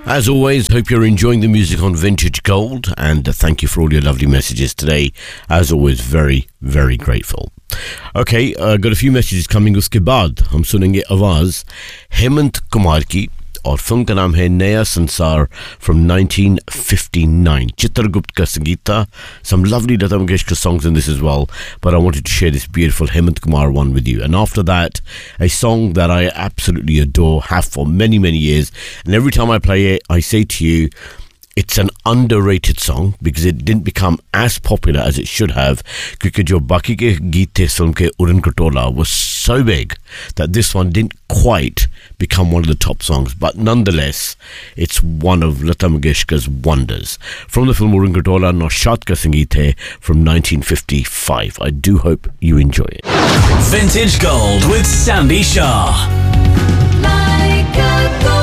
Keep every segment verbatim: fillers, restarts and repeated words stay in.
As always, hope you're enjoying the music on Vintage Gold, and uh, thank you for all your lovely messages today. As always, very, very grateful. Okay, uh, got a few messages coming. उसके बाद हम सुनेंगे आवाज हेमंत कुमार की, और film का नाम है नया संसार from nineteen fifty-nine. चित्रगुप्त का संगीत था. Some lovely Lata Mangeshkar songs in this as well, but I wanted to share this beautiful Hemant Kumar one with you. And after that, a song that I absolutely adore, have for many, many years. And every time I play it, I say to you, it's an underrated song because it didn't become as popular as it should have. Because jo baki ke geet the film ke Udan Khatola was so big that this one didn't quite become one of the top songs. But nonetheless, it's one of Lata Mangeshkar's wonders. From the film Udan Khatola, Naushad ka sangeet hai from nineteen fifty-five. I do hope you enjoy it. Vintage Gold with Sandy Shah. Like a gold.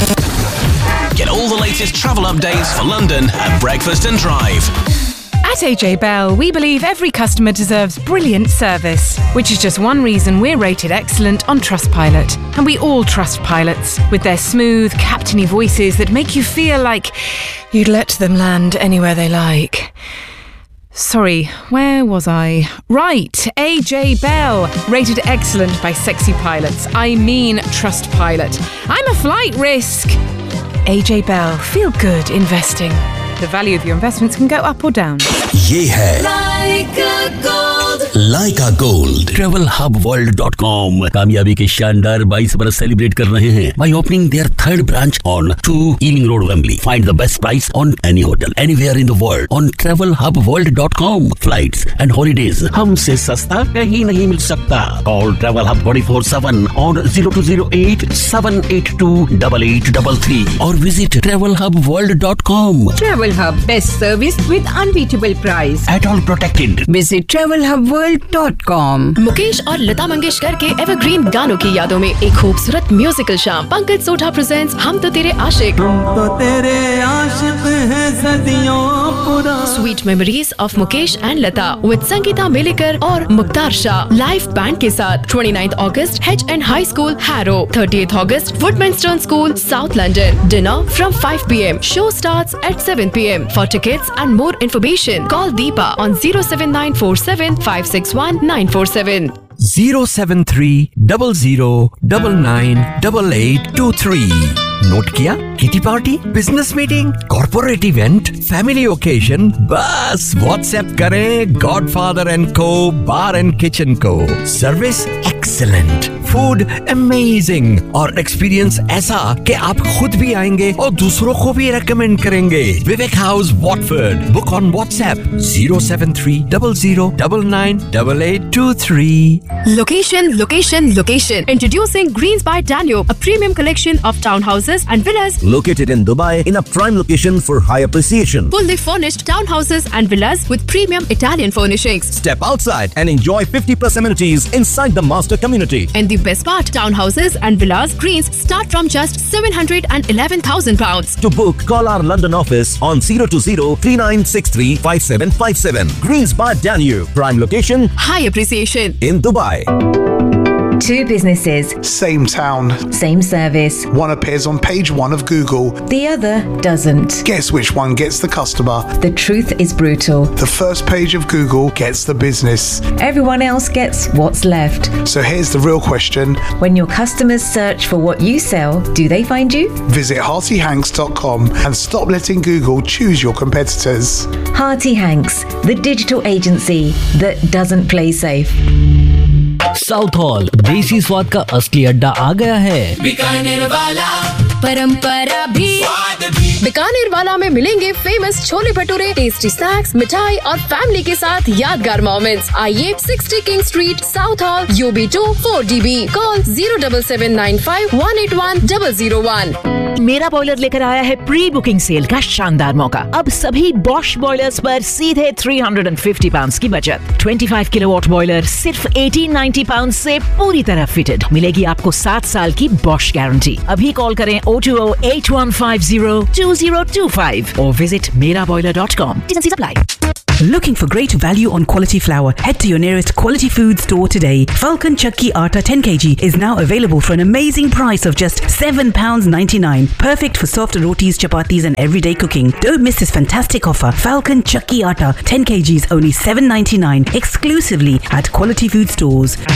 Get all the latest travel updates for London at Breakfast and Drive. At A J Bell, we believe every customer deserves brilliant service, which is just one reason we're rated excellent on Trustpilot. And we all trust pilots, with their smooth, captainy voices that make you feel like you'd let them land anywhere they like. Sorry, where was I? Right, A J Bell, rated excellent by sexy pilots. I mean Trustpilot. I'm a flight risk. A J Bell, feel good investing. The value of your investments can go up or down. ये है Like a Gold. Like a Gold. travel hub world dot com कामयाबी के शानदार बाईस बरस celebrate कर रहे हैं by opening their third branch on two Ealing Road, Wembley. Find the best price on any hotel anywhere in the world on travel hub world dot com. Flights and holidays हमसे सस्ता कहीं नहीं मिल सकता. Call Travel Hub twenty-four seven on zero two zero eight seven eight two eight eight three three or visit travel hub world dot com. Travel Hub, best service with unbeatable price. At all protected. Visit travel hub world dot com. Mukesh और लता मंगेशकर के evergreen गानों की यादों में एक खूबसूरत musical शाम. Pankaj Sodha presents हम तो तेरे आशिक. हम तो तेरे आशिक हैं सदियों पुराने. Sweet memories of Mukesh and Lata with Sangeeta Melekar और मुख्तार शाह लाइव बैंड के साथ. twenty-ninth August H N High School, Harrow. thirtieth August Woodmanston School, South London. Dinner from five p m. Show starts at seven p m. For tickets and more information, call Deepa on zero seven nine four seven five six one nine four seven. zero seven three zero zero nine nine eight eight two three. Note किया? Kitty party, business meeting, corporate event, family occasion, बस WhatsApp करें godfather and को बार and kitchen को. Service excellent, food amazing और experience ऐसा कि आप खुद भी आएंगे और दूसरों को भी रेकमेंड करेंगे. विवेक house, Watford. Book on WhatsApp zero seven three zero zero nine nine eight eight two three. Location, location, location. Introducing Greens by Danube, a premium collection of townhouses and villas located in Dubai in a prime location for high appreciation. Fully furnished townhouses and villas with premium Italian furnishings. Step outside and enjoy fifty plus amenities inside the master community. And the best part, townhouses and villas Greens start from just seven hundred eleven thousand pounds. To book, call our London office on zero two zero three nine six three five seven five seven. Greens by Danube, prime location, high appreciation in Dubai. Two businesses, same town, same service. One appears on page one of Google, the other doesn't. Guess which one gets the customer? The truth is brutal. The first page of Google gets the business. Everyone else gets what's left. So here's the real question. When your customers search for what you sell, do they find you? Visit Hearty Hanks dot com and stop letting Google choose your competitors. Hearty Hanks, the digital agency that doesn't play safe. South hall, देसी स्वाद का असली अड्डा आ गया है. बीकानेर वाला, परंपरा भी. बीकानेर वाला में मिलेंगे famous chole bhature, tasty snacks, मिठाई और फैमिली के साथ यादगार मोमेंट्स. आइए sixty King Street, South Hall, U B two four D B. Call zero seven seven nine five one eight one zero zero one. मेरा बॉयलर लेकर आया है प्री बुकिंग सेल का शानदार मौका. अब सभी बॉश बॉयलर्स पर सीधे three hundred fifty pounds की बचत. twenty-five किलोवाट बॉयलर सिर्फ eighteen ninety pounds से पूरी तरह फिटेड. मिलेगी आपको सात साल की बॉश गारंटी. अभी कॉल करें zero two zero eight one five zero two zero two five और विजिट मेरा boiler dot com. T and C's apply. Looking for great value on quality flour? Head to your nearest Quality Food store today. Falcon Chakki Atta ten kilograms is now available for an amazing price of just seven pounds ninety-nine. Perfect for soft rotis, chapatis and everyday cooking. Don't miss this fantastic offer. Falcon Chakki Atta ten kilograms only seven ninety-nine exclusively at Quality Food stores.